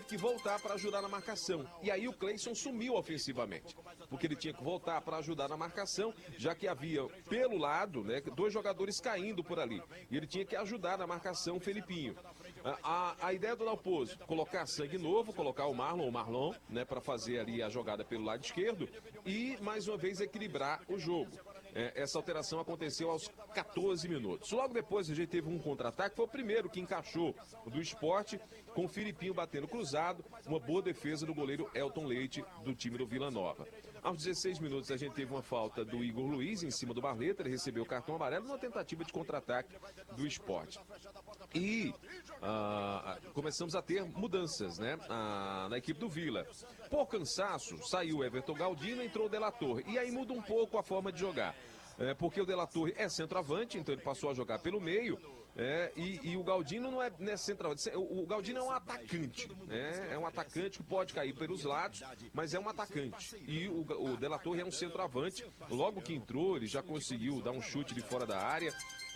que voltar para ajudar na marcação. E aí o Cleison sumiu ofensivamente, porque ele tinha que voltar para ajudar na marcação, já que havia pelo lado, né, dois jogadores caindo por ali. E ele tinha que ajudar na marcação o Felipinho. A ideia do Dalpozo, colocar sangue novo, colocar o Marlon, né, para fazer ali a jogada pelo lado esquerdo e mais uma vez equilibrar o jogo. Essa alteração aconteceu aos 14 minutos. Logo depois a gente teve um contra-ataque, foi o primeiro que encaixou do Sport, com o Felipinho batendo cruzado, uma boa defesa do goleiro Elton Leite, do time do Vila Nova. Aos 16 minutos a gente teve uma falta do Igor Luiz em cima do Barleta, ele recebeu o cartão amarelo numa tentativa de contra-ataque do Sport. E começamos a ter mudanças, né, na equipe do Vila. Por cansaço, saiu o Everton Galdino e entrou o De La Torre. E aí muda um pouco a forma de jogar. Porque o De La Torre é centroavante, então ele passou a jogar pelo meio. E o Galdino não é centroavante. O Galdino é um atacante. É um atacante que pode cair pelos lados, mas é um atacante. E o De La Torre é um centroavante. Logo que entrou, ele já conseguiu dar um chute de fora da área.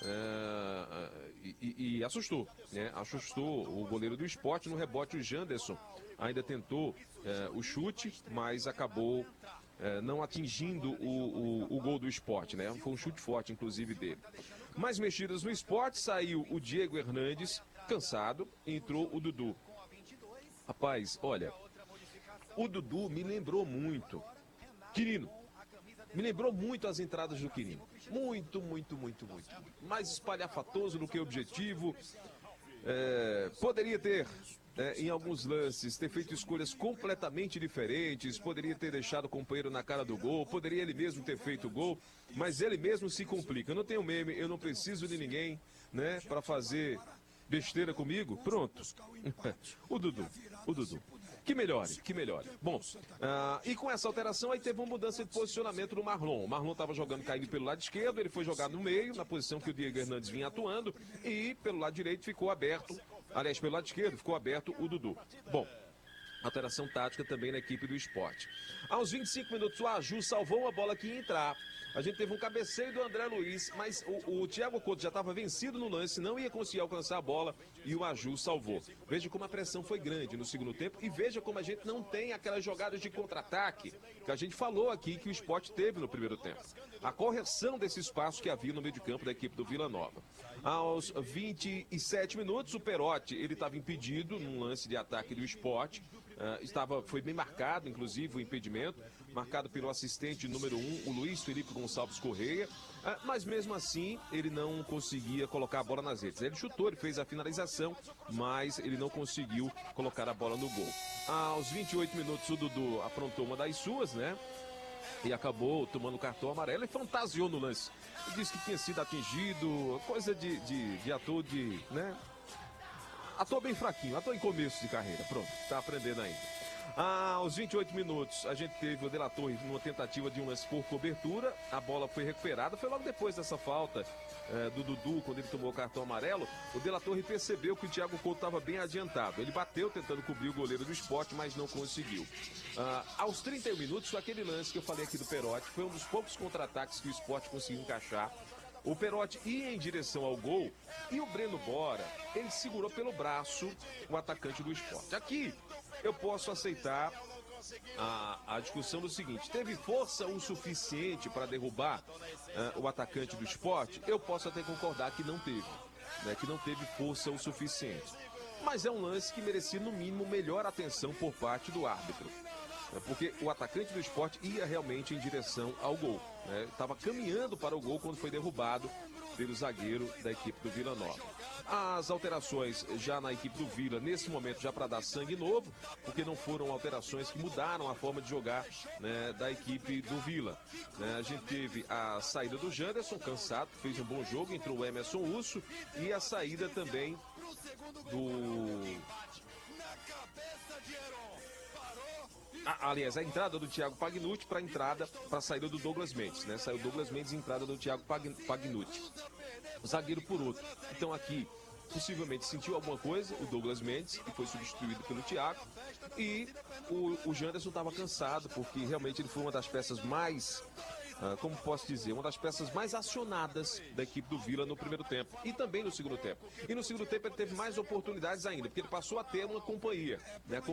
E assustou, né? Assustou o goleiro do Sport. No rebote, o Janderson ainda tentou o chute, mas acabou não atingindo o gol do Sport, né? Foi um chute forte, inclusive, dele. Mais mexidas no Sport, saiu o Diego Hernandes, cansado, e entrou o Dudu. Rapaz, olha, o Dudu me lembrou muito Quirino. Me lembrou muito as entradas do Quirino. Muito. Mais espalhafatoso do que objetivo. Poderia ter, em alguns lances, ter feito escolhas completamente diferentes. Poderia ter deixado o companheiro na cara do gol. Poderia ele mesmo ter feito o gol. Mas ele mesmo se complica. Eu não tenho meme, eu não preciso de ninguém, né, para fazer besteira comigo. Pronto. O Dudu. Que melhore. Bom, e com essa alteração aí teve uma mudança de posicionamento do Marlon. O Marlon estava jogando caindo pelo lado esquerdo, ele foi jogar no meio, na posição que o Diego Hernandes vinha atuando, e pelo lado direito ficou aberto, aliás, pelo lado esquerdo ficou aberto o Dudu. Bom, alteração tática também na equipe do Sport. Aos 25 minutos o Aju salvou uma bola que ia entrar. A gente teve um cabeceio do André Luiz, mas o Thiago Couto já estava vencido no lance, não ia conseguir alcançar a bola e o Aju salvou. Veja como a pressão foi grande no segundo tempo e veja como a gente não tem aquelas jogadas de contra-ataque que a gente falou aqui que o Sport teve no primeiro tempo. A correção desse espaço que havia no meio de campo da equipe do Vila Nova. Aos 27 minutos, o Perotti, ele estava impedido num lance de ataque do Sport. Foi bem marcado, inclusive, o impedimento, marcado pelo assistente número 1, o Luiz Felipe Gonçalves Correia, mas mesmo assim ele não conseguia colocar a bola nas redes. Ele chutou, ele fez a finalização, mas ele não conseguiu colocar a bola no gol. Aos 28 minutos o Dudu aprontou uma das suas, né? E acabou tomando cartão amarelo e fantasiou no lance. Ele disse que tinha sido atingido, coisa de ator né? Ator bem fraquinho, ator em começo de carreira. Pronto, tá aprendendo ainda. Aos 28 minutos, a gente teve o De La Torre numa tentativa de um lance por cobertura. A bola foi recuperada. Foi logo depois dessa falta do Dudu, quando ele tomou o cartão amarelo. O De La Torre percebeu que o Thiago Couto estava bem adiantado. Ele bateu tentando cobrir o goleiro do Sport, mas não conseguiu. Aos 31 minutos, foi aquele lance que eu falei aqui do Perotti. Foi um dos poucos contra-ataques que o Sport conseguiu encaixar. O Perotti ia em direção ao gol e o Breno Bora, ele segurou pelo braço o atacante do Sport. Aqui eu posso aceitar a discussão do seguinte: teve força o suficiente para derrubar o atacante do Sport? Eu posso até concordar que não teve, né, que não teve força o suficiente. Mas é um lance que merecia no mínimo melhor atenção por parte do árbitro. Porque o atacante do Sport ia realmente em direção ao gol. Estava caminhando para o gol quando foi derrubado pelo zagueiro da equipe do Vila Nova. As alterações já na equipe do Vila, nesse momento, já para dar sangue novo, porque não foram alterações que mudaram a forma de jogar, né, da equipe do Vila. A gente teve a saída do Janderson, cansado, fez um bom jogo, entrou o Emerson Urso, e a saída também do... Aliás, a entrada do Thiago Pagnucci para a saída do Douglas Mendes, né? Saiu o Douglas Mendes e entrada do Thiago Pagnucci. O zagueiro por outro. Então aqui, possivelmente sentiu alguma coisa, o Douglas Mendes, que foi substituído pelo Thiago. E o Janderson estava cansado, porque realmente ele foi uma das peças mais... como posso dizer, uma das peças mais acionadas da equipe do Vila no primeiro tempo e também no segundo tempo. E no segundo tempo ele teve mais oportunidades ainda, porque ele passou a ter uma companhia, né?